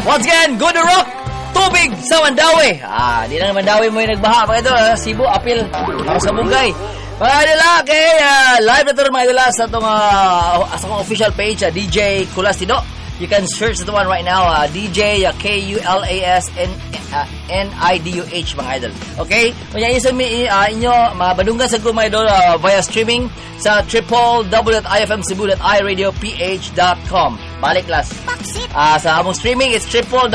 Once again, Good to Rock, tubig sa Mandawi. Di lang Mandawi mo yung nagbaha, mga idol. Cebu, apil, para sa Bungay. Mga idol, kay live na ito mga idol sa itong official page, DJ Culastido. You can search the one right now, DJ KULASNIDUH, mga idol. Okay? Kaya inyo, mga badunggan sa mga idol via streaming sa www.ifmcebu.iradioph.com. Balik class. Sa among streaming, it's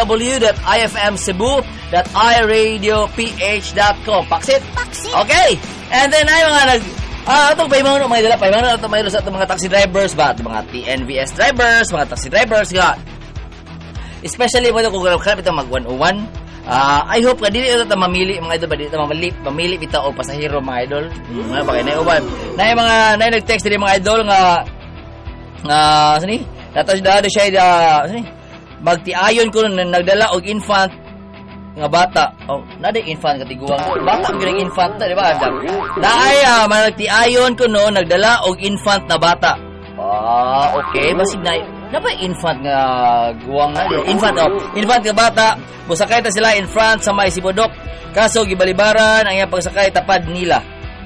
www.ifmcebu.iradioph.com. Paksit? Okay. And then ay mga itong paimano mga idol, sa mga taxi drivers ba, mga TNVS drivers, mga taxi drivers nga. Especially mo kung kanap ito mag 101. I hope ka dili ito mamili mga idol ba, dili mamili bitaw og pasahero mga idol. Mga bagay na uban. Na mga nag-text diri mga idol nga sini. Dato siya magtiayon ko nagdala og infant nga bata. Nada infant katiguang bata gyud infant di ba? Naay managtiayon ko no nagdala og infant na bata. Okay, basig na ba infant nga guwang na infant nga bata. Busakay ta sila in front sa may Sibodok. Kaso gibalibaran ang iyang pagsakay tapad nila.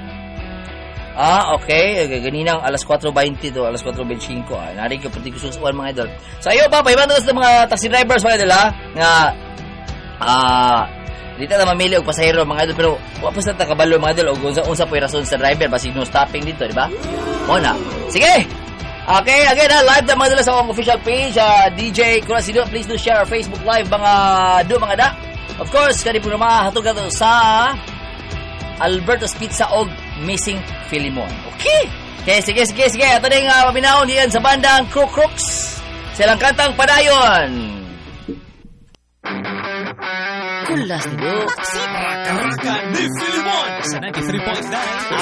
Okay. Ganinang alas 4:20 to alas 4:25. Nari ka pati kususuan mga idol. So ayo pa iban sa mga taxi drivers mga idol nga dito na mamili og pasahero mga idol, pero wa pa sa takabalo mga idol og unsa po'y rason sa driver basig no stopping dito, di ba? Muna. Sige. Okay, again, live na mga idol sa akong official page, DJ Culastido. Please do share our Facebook live mga da. Of course, kani po naman hatog ato sa Alberto's Pizza og Missing Filimon. Okay. Sige. Ato ding paminahon diyan sa bandang Crooks. Silang kantang Padayon. Culastido. Raka-raka ni Filimon sa 93.9